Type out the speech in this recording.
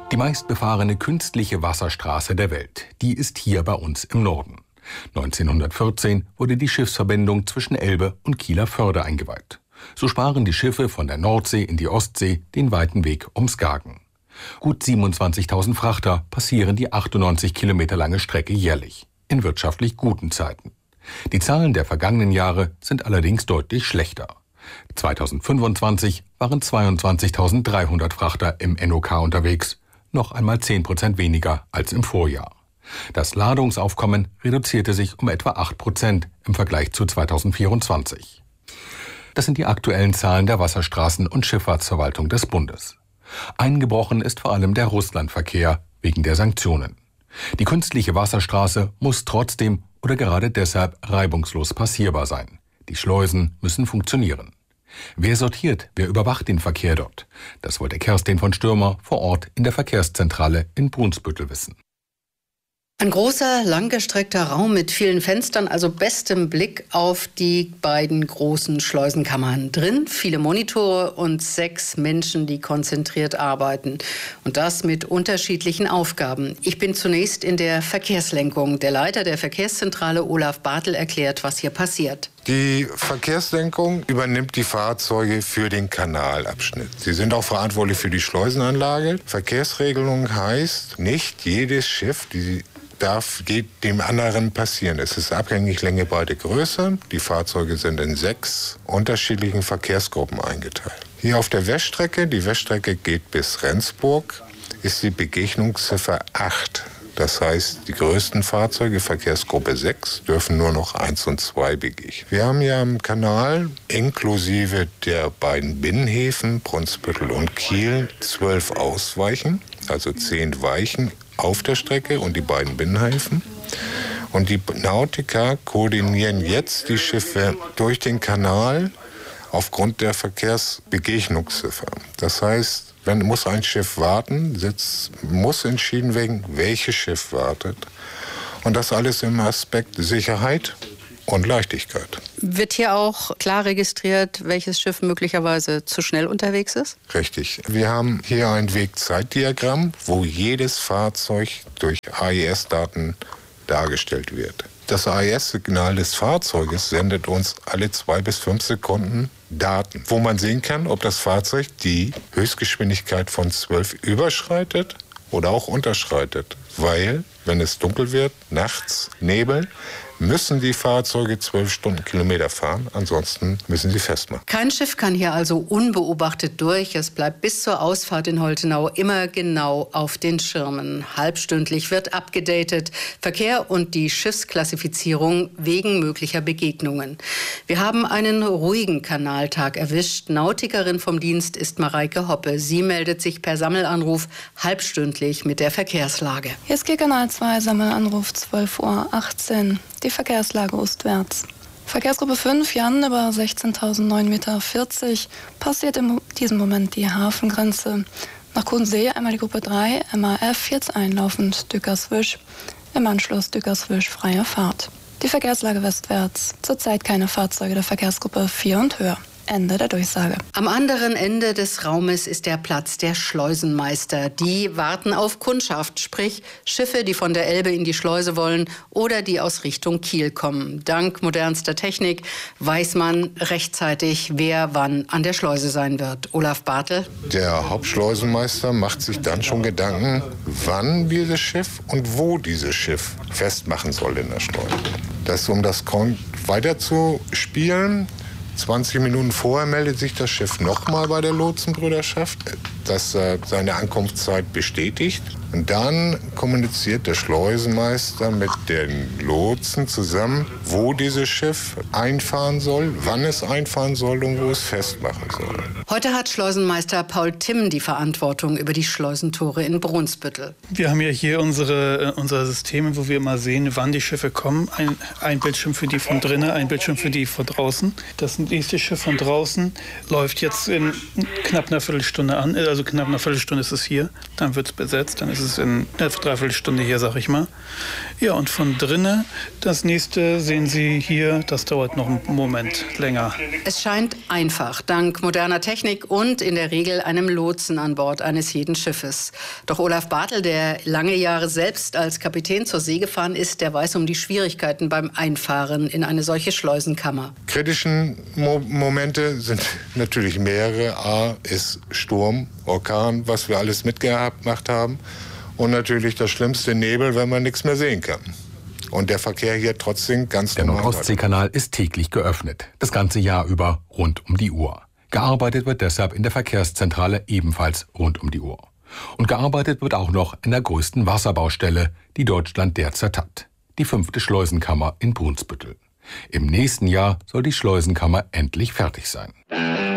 Die meistbefahrene künstliche Wasserstraße der Welt, die ist hier bei uns im Norden. 1914 wurde die Schiffsverbindung zwischen Elbe und Kieler Förde eingeweiht. So sparen die Schiffe von der Nordsee in die Ostsee den weiten Weg um Skagen. Gut 27.000 Frachter passieren die 98 Kilometer lange Strecke jährlich, in wirtschaftlich guten Zeiten. Die Zahlen der vergangenen Jahre sind allerdings deutlich schlechter. 2025 waren 22.300 Frachter im NOK unterwegs, noch einmal 10% weniger als im Vorjahr. Das Ladungsaufkommen reduzierte sich um etwa 8% im Vergleich zu 2024. Das sind die aktuellen Zahlen der Wasserstraßen- und Schifffahrtsverwaltung des Bundes. Eingebrochen ist vor allem der Russlandverkehr wegen der Sanktionen. Die künstliche Wasserstraße muss trotzdem oder gerade deshalb reibungslos passierbar sein. Die Schleusen müssen funktionieren. Wer sortiert, wer überwacht den Verkehr dort? Das wollte Kerstin von Stürmer vor Ort in der Verkehrszentrale in Brunsbüttel wissen. Ein großer, langgestreckter Raum mit vielen Fenstern, also bestem Blick auf die beiden großen Schleusenkammern. Drin viele Monitore und 6 Menschen, die konzentriert arbeiten. Und das mit unterschiedlichen Aufgaben. Ich bin zunächst in der Verkehrslenkung. Der Leiter der Verkehrszentrale, Olaf Bartel, erklärt, was hier passiert. Die Verkehrslenkung übernimmt die Fahrzeuge für den Kanalabschnitt. Sie sind auch verantwortlich für die Schleusenanlage. Verkehrsregelung heißt, nicht jedes Schiff, geht dem anderen passieren. Es ist abhängig Länge, Breite, Größe. Die Fahrzeuge sind in 6 unterschiedlichen Verkehrsgruppen eingeteilt. Hier auf der Weststrecke, die Weststrecke geht bis Rendsburg, ist die Begegnungsziffer 8. Das heißt, die größten Fahrzeuge, Verkehrsgruppe 6, dürfen nur noch 1 und 2 begegnen. Wir haben ja am Kanal inklusive der beiden Binnenhäfen, Brunsbüttel und Kiel, 12 Ausweichen, also 10 Weichen auf der Strecke und die beiden Binnenhäfen. Und die Nautiker koordinieren jetzt die Schiffe durch den Kanal aufgrund der Verkehrsbegegnungsziffer. Das heißt, muss ein Schiff warten, muss entschieden werden, welches Schiff wartet. Und das alles im Aspekt Sicherheit und Leichtigkeit. Wird hier auch klar registriert, welches Schiff möglicherweise zu schnell unterwegs ist? Richtig. Wir haben hier ein Wegzeitdiagramm, wo jedes Fahrzeug durch AIS-Daten dargestellt wird. Das AIS-Signal des Fahrzeuges sendet uns alle 2 bis 5 Sekunden Daten, wo man sehen kann, ob das Fahrzeug die Höchstgeschwindigkeit von 12 überschreitet oder auch unterschreitet. Weil, wenn es dunkel wird, nachts, Nebel, müssen die Fahrzeuge 12 Stundenkilometer fahren, ansonsten müssen sie festmachen. Kein Schiff kann hier also unbeobachtet durch. Es bleibt bis zur Ausfahrt in Holtenau immer genau auf den Schirmen. Halbstündlich wird abgedatet, Verkehr und die Schiffsklassifizierung wegen möglicher Begegnungen. Wir haben einen ruhigen Kanaltag erwischt. Nautikerin vom Dienst ist Mareike Hoppe. Sie meldet sich per Sammelanruf halbstündlich mit der Verkehrslage. Hier ist Kanal 2, Sammelanruf 12:18 Uhr. Die Verkehrslage ostwärts. Verkehrsgruppe 5, Jan, über 16.009,40 Meter, passiert in diesem Moment die Hafengrenze. Nach Kuhnsee einmal die Gruppe 3, MAF, jetzt einlaufend Dückerswisch, im Anschluss Dückerswisch freie Fahrt. Die Verkehrslage westwärts, zurzeit keine Fahrzeuge der Verkehrsgruppe 4 und höher. Ende der Durchsage. Am anderen Ende des Raumes ist der Platz der Schleusenmeister. Die warten auf Kundschaft, sprich Schiffe, die von der Elbe in die Schleuse wollen oder die aus Richtung Kiel kommen. Dank modernster Technik weiß man rechtzeitig, wer wann an der Schleuse sein wird. Olaf Bartel. Der Hauptschleusenmeister macht sich dann schon Gedanken, wann dieses Schiff und wo dieses Schiff festmachen soll in der Schleuse. Um das weiter zu spielen, 20 Minuten vorher meldet sich das Schiff nochmal bei der Lotsenbrüderschaft, dass seine Ankunftszeit bestätigt. Und dann kommuniziert der Schleusenmeister mit den Lotsen zusammen, wo dieses Schiff einfahren soll, wann es einfahren soll und wo es festmachen soll. Heute hat Schleusenmeister Paul Timm die Verantwortung über die Schleusentore in Brunsbüttel. Wir haben ja hier unsere Systeme, wo wir immer sehen, wann die Schiffe kommen. Ein Bildschirm für die von drinnen, ein Bildschirm für die von draußen. Das nächste Schiff von draußen läuft jetzt in knapp einer Viertelstunde an, also Also knapp eine Viertelstunde ist es hier, dann wird es besetzt, dann ist es in einer Dreiviertelstunde hier, sag ich mal. Ja, und von drinnen, das nächste sehen Sie hier, das dauert noch einen Moment länger. Es scheint einfach, dank moderner Technik und in der Regel einem Lotsen an Bord eines jeden Schiffes. Doch Olaf Bartel, der lange Jahre selbst als Kapitän zur See gefahren ist, der weiß um die Schwierigkeiten beim Einfahren in eine solche Schleusenkammer. Kritischen Momente sind natürlich mehrere. A ist Sturm, Orkan, was wir alles mitgemacht haben. Und natürlich das schlimmste Nebel, wenn man nichts mehr sehen kann. Und der Verkehr hier trotzdem ganz normal. Der Nordostseekanal ist täglich geöffnet, das ganze Jahr über, rund um die Uhr. Gearbeitet wird deshalb in der Verkehrszentrale ebenfalls rund um die Uhr. Und gearbeitet wird auch noch in der größten Wasserbaustelle, die Deutschland derzeit hat, die 5. Schleusenkammer in Brunsbüttel. Im nächsten Jahr soll die Schleusenkammer endlich fertig sein.